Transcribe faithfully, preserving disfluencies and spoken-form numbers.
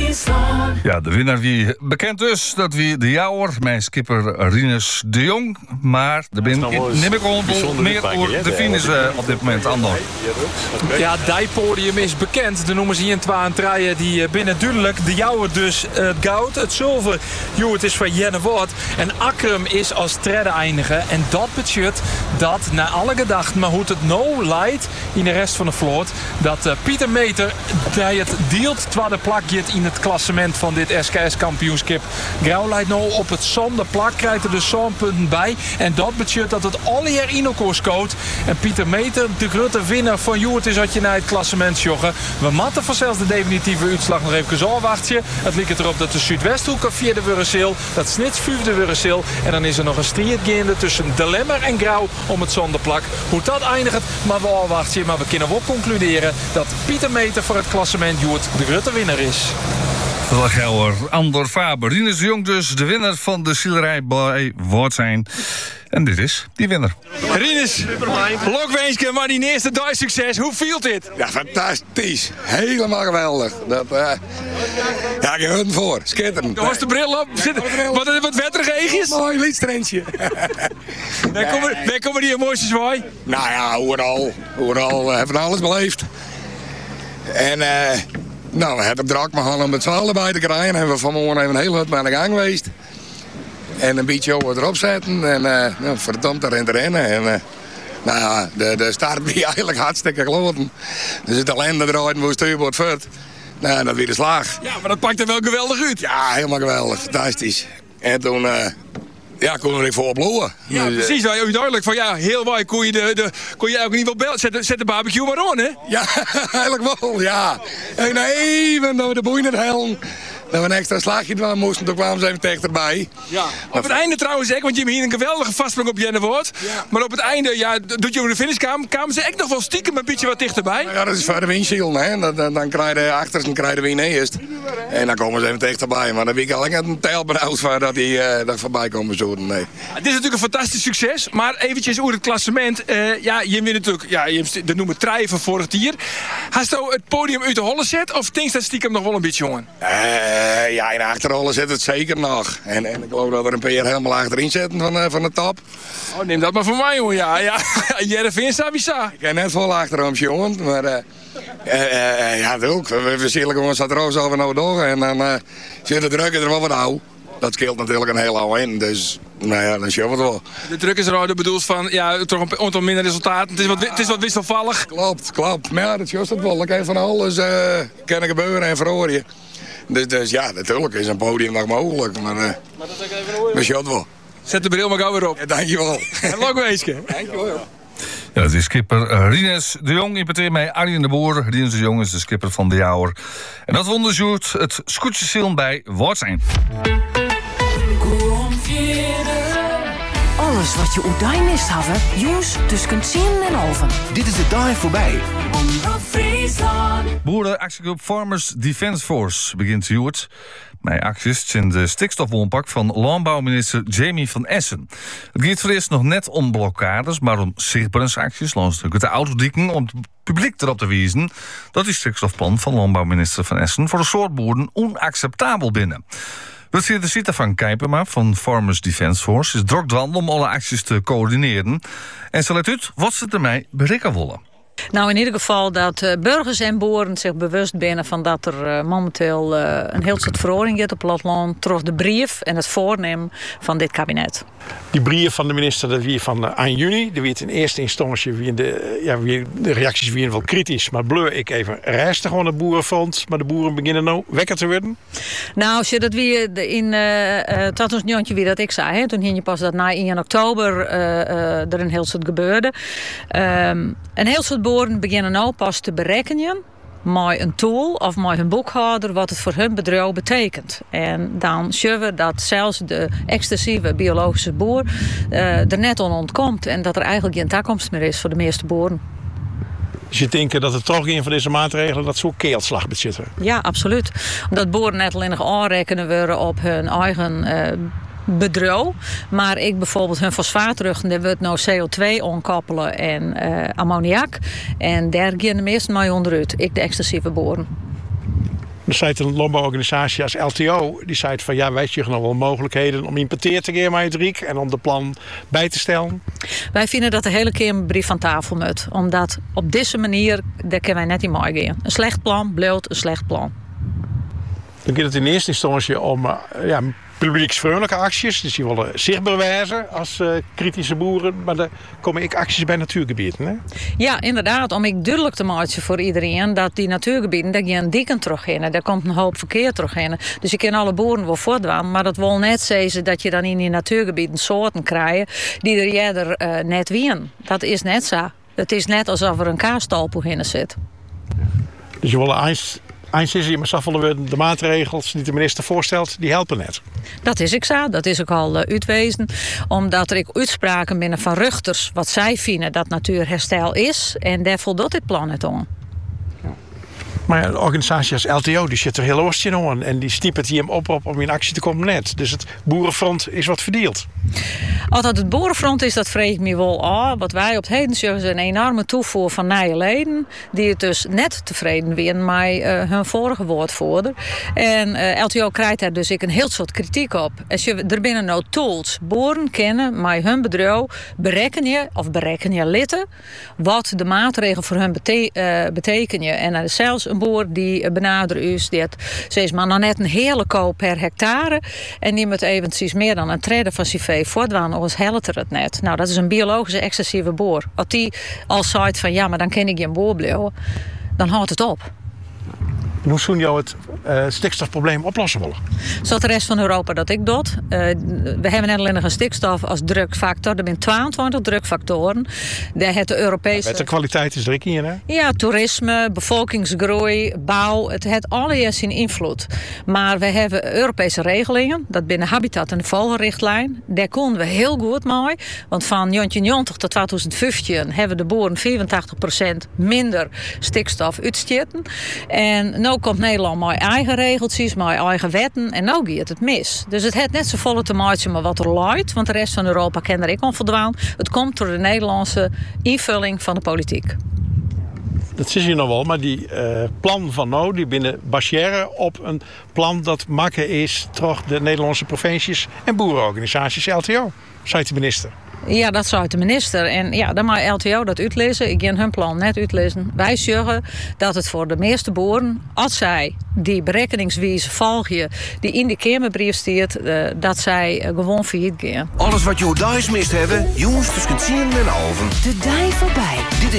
Ja, de winnaar wie bekend dus. Dat wie de jouwer, mijn skipper Rinus de Jong. Maar de bin neem ik gewoon meer over de finish uh, op dit moment Andor. Ja, het dijpodium is bekend. De nummers hier in twee en drie die binnen duidelijk. De jouwer dus het goud, het zilver. Jo, het is van Jenne Woord. En Akrum is als derde eindigen. En dat betekent dat na alle gedachten, maar hoe het nou leidt in de rest van de vloot, dat uh, Pieter Meter die het deelt tweede plakje in het klassement van dit S K S-kampioenschap. Grauw leidt nou op het zonde plak, krijgt er dus zo'n punten bij. En dat betekent dat het alweer in elkaar scoot. En Pieter Meter, de grote winnaar van Joert, is wat je naar het klassement joggen. We matten vanzelfs de definitieve uitslag nog even afwachten. Het lijkt erop dat de Zuidwesthoek een vierde Wurrezeel, dat Snits vijfde Wurrezeel. En dan is er nog een strijd gaande tussen De Lemmer en Grauw om het zondeplak. Hoe dat eindigt, maar we afwachten. Maar we kunnen wel concluderen dat Pieter Meter voor het klassement Joert de grote winnaar is. Gelder, Andor Faber. Rinus de Jong dus de winnaar van de zielerij bij Woordzijn. En dit is die winnaar. Rinus, Lokwenske, maar die eerste dag succes. Hoe viel dit? Ja, fantastisch. Helemaal geweldig. Dat, uh, ja, ik heb voor. Schitterend. Daar was de bril op. Zit, wat, wat wetterig eegjes? Mooi liedstrentje. Waar komen, waar komen die emoties bij? Nou ja, overal. Overal uh, hebben we alles beleefd. En... Uh, Nou, we hebben druk maar om het z'n allen bij te krijgen. En we vanmorgen even heel hard aan de gang geweest. En een beetje over erop zetten. En uh, nou, verdomd erin te rennen. En uh, nou ja, de, de start was eigenlijk hartstikke kloten. Dus het ellende draaien hoe stuurboord voort. Nou, dat weer de slag. Ja, maar dat pakt er wel geweldig uit. Ja, helemaal geweldig. Fantastisch. En toen... Uh, Ja, kon er even voor oplopen. Ja, dus, precies. Uh, je duidelijk van ja, heel waar kon je, de, de, kon je ook niet wel bellen. Zet, zet de barbecue maar on, hè? Ja, eigenlijk wel, ja. En even door de boeien het helm. Dat we een extra slagje doen moesten, toen kwamen ze even tegen erbij. Ja. Op het einde trouwens, want je hebt hier een geweldige vastsprong op Jenne Woord. Ja. Maar op het einde, ja, doet je over de finish kwamen, kwamen ze echt nog wel stiekem een beetje wat dichterbij. Ja, dat is voor de windshield, hè. Dan, dan, dan krijg je achter en krijg je wie eerst. En dan komen ze even dichterbij. Maar dan ben ik al een tel benauwd voor dat die uh, dat voorbij komen zoeken. Nee. Ja, dit is natuurlijk een fantastisch succes. Maar eventjes over het klassement. Uh, ja, je wint natuurlijk, ja, je hebt, dat noemen treien van vorig jaar. Hast je het podium uit de holle zet of denk je dat stiekem nog wel een beetje jongen? Uh, ja, in de achterrollen zit het zeker nog. En, en ik geloof dat er een paar helemaal achterin zitten van, uh, van de top. Oh, neem dat maar voor mij, jongen. Ja, ja. Jereveen Sabisa. Ik heb net vol achterom, jongen. Maar uh, uh, uh, ja, dat ook. We, we zullen gewoon zat roos over nou door. En dan uh, zit de druk er wel wat oud. Dat scheelt natuurlijk een heel oude in. Dus, nou ja, dan zie je het wel. De druk is er ook, dat bedoelt van, ja, toch een aantal minder resultaten. Het is wat, het is wat wisselvallig. Klopt, klopt. Maar ja, dat is het wel. Ik heb van alles uh, kunnen gebeuren en verhoor je. Dus, dus ja, natuurlijk is een podium nog mogelijk. Maar, uh, maar dat is even hoor. We zien het wel. Zet de bril maar gauw weer op. Ja, dankjewel. En Lokwenske. Dankjewel. Ja, het is skipper uh, Rinus de Jong. Impeteer mij Arjen de Boer. Rinus de Jong is de skipper van de Jouwer. En dat onderzoekt het scootjeszeilen bij Woordzijn. Alles wat je oerdijn mist hebben, jongens, tussen zien en over. Dit is de dag voorbij. Boerenactiegroep Farmers Defence Force begint Joert. Mijn acties in de stikstofwonpak van landbouwminister Jamie van Essen. Het gaat voor eerst nog net om blokkades, maar om zichtbaarheidsacties langs de autodieken om het publiek erop te wijzen dat die stikstofplan van landbouwminister van Essen voor de soort boeren onacceptabel binnen. We zien de Sita van Kijpema van Farmers Defence Force is druk dwan om alle acties te coördineren. En ze let uit wat ze ermee bereiken willen. Nou, in ieder geval dat uh, burgers en boeren zich bewust zijn van dat er uh, momenteel uh, een heel soort verhoring is op het land door de brief en het voornemen van dit kabinet. Die brief van de minister dat wie van uh, aan juni, die werd in eerste instantie wie de, ja, wie de reacties weer wel kritisch, maar bleur ik even restig gewoon het boerenfonds, maar de boeren beginnen nou wekker te worden. Nou, als je dat weer in uh, uh, dat was Jontje wie dat ik zei, hè, toen ging je pas dat na één oktober uh, uh, er een heel soort gebeurde. Um, een heel soort boeren beginnen nou pas te berekenen met een tool of met een boekhouder wat het voor hun bedrijf betekent. En dan zien we dat zelfs de extensieve biologische boer uh, er net aan ontkomt en dat er eigenlijk geen toekomst meer is voor de meeste boeren. Dus je denkt dat het toch een van deze maatregelen dat zo'n keelslag bezitten? Ja, absoluut. Omdat boeren net alleen nog aanrekenen worden op hun eigen uh, bedrijf. Maar ik bijvoorbeeld hun fosfaatruchten, daar wordt nou C O twee onkoppelen en uh, ammoniak. En daar gaan de meesten mee onderuit. Ik de extensieve boeren. Dan zei een landbouworganisatie als L T O, die zei van ja, wij zien nog wel mogelijkheden om importeer te gaan met het Riek en om de plan bij te stellen. Wij vinden dat de hele keer een brief van tafel moet. Omdat op deze manier, daar kunnen wij net in mooi gaan. Een slecht plan bloot een slecht plan. Dan gaat het in eerste instantie om uh, ja, publieksvriendelijke acties. Dus die willen zichtbaar wijzen als uh, kritische boeren. Maar er komen ook acties bij natuurgebieden. Hè? Ja, inderdaad. Om ik duidelijk te maken voor iedereen dat die natuurgebieden, daar gaan dikken terug in. Daar komt een hoop verkeer terug in. Dus je kan alle boeren wel voortdwaan. Maar dat wil net zeggen dat je dan in die natuurgebieden soorten krijgt die er eerder uh, net wien. Dat is net zo. Het is net alsof er een kaastalpoe in zit. Dus je wil eens... Eens is je, maar zullen de maatregels die de minister voorstelt, die helpen net. Dat is ik zo, dat is ook al uh, uitwezen. Omdat er ook uitspraken binnen van rechters wat zij vinden dat natuurherstel is. En daar voldoet dit plan het om. Maar ja, de organisatie als L T O die zit er heel oostje aan. En die stiept het hier hem op, op om in actie te komen net. Dus het boerenfront is wat verdeeld. Als dat het boerenfront is, dat vreeg ik me wel af. Wat wij op het heden zeggen is een enorme toevoer van nieuwe leden. Die het dus net tevreden zijn met uh, hun vorige woordvoerder. En uh, L T O krijgt daar dus ik een heel soort kritiek op. Als je er binnen nou tools boeren kennen, maar hun bedrijf berekenen je of berekenen je litten wat de maatregelen voor hun bete uh, betekenen. En er is zelfs een boer die benadert is dat ze is maar nog net een hele koop per hectare en die moet eventjes meer dan een trede van C V voortwaan, anders helpt er het net. Nou, dat is een biologische excessieve boer. Als die al zegt van ja, maar dan kan ik geen boer blijven, dan houdt het op. En hoe zou jou het uh, stikstofprobleem oplossen willen? Zoals de rest van Europa dat ik doe. Uh, we hebben net alleen nog een stikstof als drukfactor. Er zijn tweeëntwintig drukfactoren. Daar heeft de Europese... Ja, de kwaliteit is er in, hè? Ja, toerisme, bevolkingsgroei, bouw. Het heeft alle zijn invloed. Maar we hebben Europese regelingen. Dat binnen Habitat en de Vogelrichtlijn. Daar konden we heel goed mee. Want van negentien negentig tot twintig vijftien hebben de boeren vierentachtig procent minder stikstof uitstoten. En nu komt Nederland met eigen regeltjes, met eigen wetten. En nu gaat het mis. Dus het heeft net zo volle te maken met wat er luidt. Want de rest van Europa kan er ik on verdwaan. Het komt door de Nederlandse invulling van de politiek. Dat zie je nog wel, maar die uh, plan van nou, die binnen baseren op een plan dat maken is door de Nederlandse provincies en boerenorganisaties L T O, zei de minister. Ja, dat zei de minister. En ja, dan mag L T O dat uitlezen. Ik ga hun plan net uitlezen. Wij zeggen dat het voor de meeste boeren, als zij die berekeningswijze volgen die in de Kamerbrief staat, uh, dat zij uh, gewoon failliet gaan. Alles wat je thuis mist hebben, jongens tussen tien en halven. De dij voorbij. Dit is